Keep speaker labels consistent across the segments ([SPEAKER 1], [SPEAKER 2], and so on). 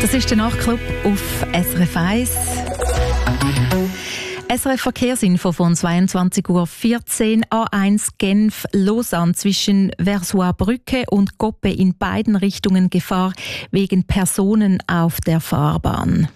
[SPEAKER 1] Das ist der Nachtclub auf SRF 1. SRF Verkehrsinfo von 22:14 Uhr, A1 Genf-Lausanne zwischen Versoix-Brücke und Goppe in beiden Richtungen Gefahr wegen Personen auf der Fahrbahn.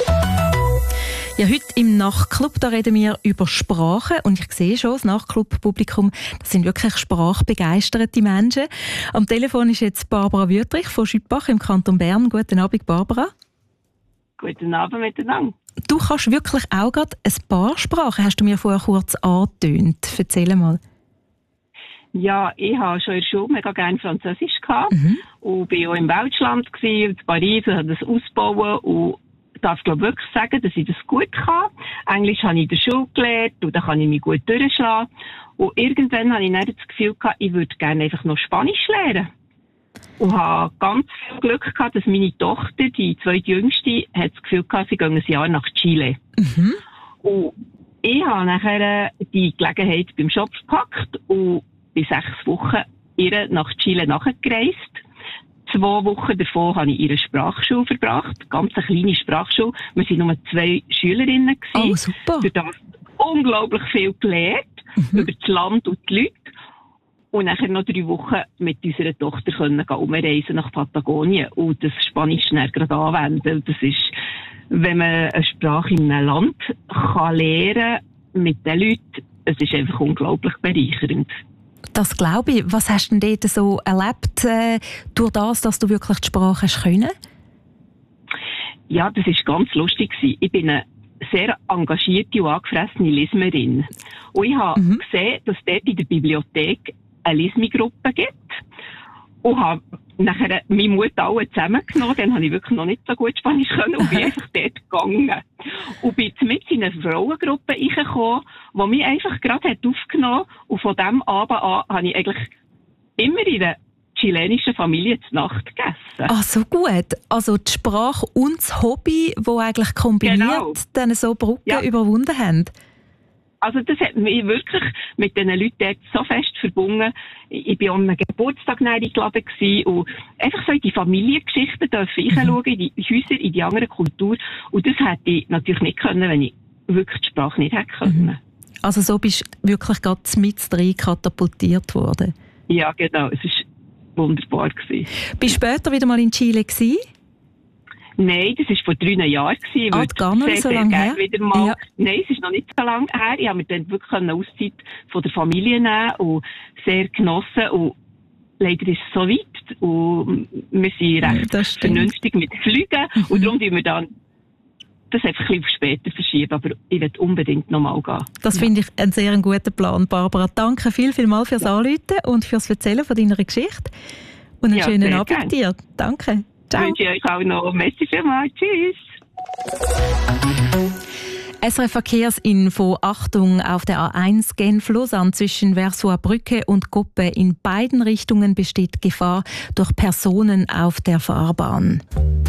[SPEAKER 1] Ja, heute im Nachtclub, da reden wir über Sprache und ich sehe schon, das Nachtclub-Publikum, das sind wirklich sprachbegeisterte Menschen. Am Telefon ist jetzt Barbara Wüthrich von Schüppach im Kanton Bern. Guten Abend, Barbara.
[SPEAKER 2] Guten Abend miteinander.
[SPEAKER 1] Du kannst wirklich auch gerade ein paar Sprachen, hast du mir vorher kurz angetönt. Erzähl mal.
[SPEAKER 2] Ja, ich habe schon in der Schule mega gerne Französisch gehabt und war auch im Weltschland in Paris und habe das ausbauen und darf wirklich sagen, dass ich das gut kann. Englisch habe ich in der Schule gelernt und da kann ich mich gut durchschlagen. Und irgendwann habe ich dann das Gefühl gehabt, ich würde gerne einfach noch Spanisch lernen. Und habe ganz viel Glück gehabt, dass meine Tochter, die zweitjüngste, hat das Gefühl gehabt, sie gehen ein Jahr nach Chile. Und ich habe nachher die Gelegenheit beim Shop gepackt und bin 6 Wochen ihr nach Chile nachgereist. 2 Wochen davon habe ich in ihrer Sprachschule verbracht, ganz eine kleine Sprachschule. Wir waren nur 2 Schülerinnen.
[SPEAKER 1] Oh, super.
[SPEAKER 2] Durch das unglaublich viel gelernt, über das Land und die Leute. Und nachher noch 3 Wochen mit unserer Tochter können umreisen nach Patagonien und das Spanisch dann gerade anwenden. Das ist, wenn man eine Sprache in einem Land kann lernen mit den Leuten, es ist einfach unglaublich bereichernd.
[SPEAKER 1] Das glaube ich. Was hast du denn dort so erlebt, durch das, dass du wirklich die Sprache hast können?
[SPEAKER 2] Ja, das war ganz lustig. Ich bin eine sehr engagierte und angefressene Leserin. Und ich habe gesehen, dass es dort in der Bibliothek eine Lesegruppe gibt. Und habe nachher meine Mutter alle zusammengenommen. Dann habe ich wirklich noch nicht so gut Spanisch können und bin einfach dort gegangen. Und bin mit in eine Frauengruppe reingekommen, die mich einfach gerade aufgenommen hat. Und von dem Abend an habe ich eigentlich immer in einer chilenischen Familie zur Nacht gegessen.
[SPEAKER 1] Ach, so gut. Also die Sprache und das Hobby, die eigentlich kombiniert dann so Brücken überwunden haben.
[SPEAKER 2] Also das hat mich wirklich mit diesen Leuten dort so fest verbunden. Ich war an einem Geburtstag eingeladen und einfach so in die Familiengeschichten reinschauen, in die Häuser, in die andere Kultur. Und das hätte ich natürlich nicht können, wenn ich wirklich die Sprache nicht hätte können.
[SPEAKER 1] Also so bist du wirklich gerade mit rein katapultiert worden? Ja,
[SPEAKER 2] genau. Es war wunderbar.
[SPEAKER 1] Bist du später wieder mal in Chile gewesen?
[SPEAKER 2] Nein, das war vor 3 Jahren. Ich
[SPEAKER 1] würde gar nicht so lange her?
[SPEAKER 2] Wieder mal. Ja. Nein, es ist noch nicht so lange her. Ich habe mir dann wirklich eine Auszeit von der Familie nehmen und sehr genossen. Und leider ist es so weit. Und wir sind recht vernünftig mit Flügen. Und darum tun wir dann das einfach ein bisschen später verschieben. Aber ich will unbedingt noch mal gehen.
[SPEAKER 1] Das finde ich einen sehr guten Plan, Barbara. Danke vielmals fürs Anrufen und fürs Erzählen von deiner Geschichte. Und einen schönen Abend dir. Danke.
[SPEAKER 2] Ciao. Ich wünsche euch auch noch. Merci vielmals. Tschüss.
[SPEAKER 1] SRF Verkehrsinfo. Achtung, auf der A1 Genf-Lausanne zwischen Versoix-Brücke und Goppe in beiden Richtungen besteht Gefahr durch Personen auf der Fahrbahn.